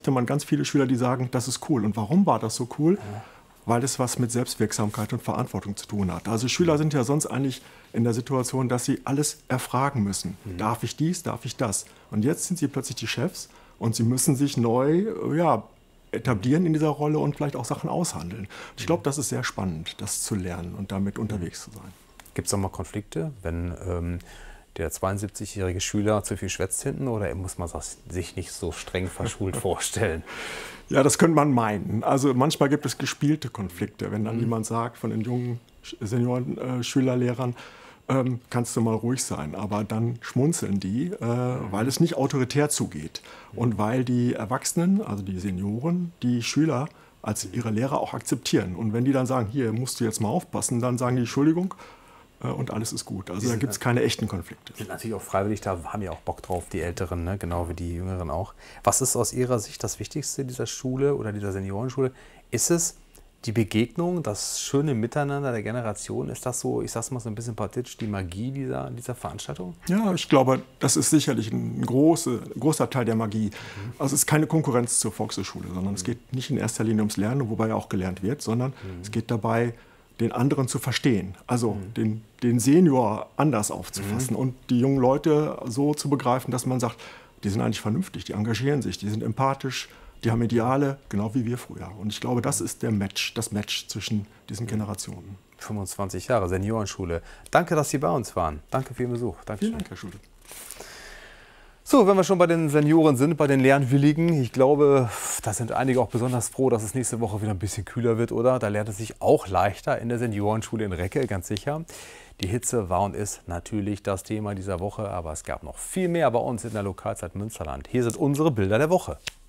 Man ganz viele Schüler, die sagen, das ist cool. Und warum war das so cool? Weil es was mit Selbstwirksamkeit und Verantwortung zu tun hat. Also Schüler sind ja sonst eigentlich in der Situation, dass sie alles erfragen müssen. Darf ich dies, darf ich das? Und jetzt sind sie plötzlich die Chefs und sie müssen sich neu etablieren in dieser Rolle und vielleicht auch Sachen aushandeln. Ich glaube, das ist sehr spannend, das zu lernen und damit unterwegs zu sein. Gibt es auch mal Konflikte, wenn der 72-jährige Schüler zu viel schwätzt hinten, oder muss man das sich nicht so streng verschult vorstellen? Ja, das könnte man meinen. Also manchmal gibt es gespielte Konflikte, wenn dann jemand sagt von den jungen Senioren-Schülerlehrern, kannst du mal ruhig sein. Aber dann schmunzeln die, weil es nicht autoritär zugeht und weil die Erwachsenen, also die Senioren, die Schüler als ihre Lehrer auch akzeptieren. Und wenn die dann sagen, hier musst du jetzt mal aufpassen, dann sagen die Entschuldigung. Und alles ist gut. Also da gibt es keine echten Konflikte. Die sind natürlich auch freiwillig da, haben ja auch Bock drauf, die Älteren, ne? Genau wie die Jüngeren auch. Was ist aus Ihrer Sicht das Wichtigste dieser Schule oder dieser Seniorenschule? Ist es die Begegnung, das schöne Miteinander der Generation? Ist das so, ich sag's mal so ein bisschen partitsch, die Magie dieser Veranstaltung? Ja, ich glaube, das ist sicherlich ein großer Teil der Magie. Also es ist keine Konkurrenz zur Volkshochschule, sondern es geht nicht in erster Linie ums Lernen, wobei ja auch gelernt wird, sondern es geht dabei, den anderen zu verstehen, also den Senior anders aufzufassen und die jungen Leute so zu begreifen, dass man sagt, die sind eigentlich vernünftig, die engagieren sich, die sind empathisch, die haben Ideale, genau wie wir früher. Und ich glaube, das ist das Match zwischen diesen Generationen. 25 Jahre Seniorenschule. Danke, dass Sie bei uns waren. Danke für Ihren Besuch. Vielen Dank, Herr Schule. So, wenn wir schon bei den Senioren sind, bei den Lernwilligen, ich glaube, da sind einige auch besonders froh, dass es nächste Woche wieder ein bisschen kühler wird, oder? Da lernt es sich auch leichter in der Seniorenschule in Recke, ganz sicher. Die Hitze war und ist natürlich das Thema dieser Woche, aber es gab noch viel mehr bei uns in der Lokalzeit Münsterland. Hier sind unsere Bilder der Woche.